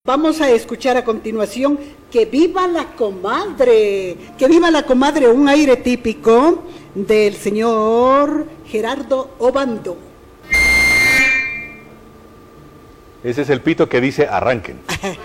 Vamos a escuchar a continuación Que viva la comadre, que viva la comadre, un aire típico del señor Gerardo Obando. Ese es el pito que dice arranquen.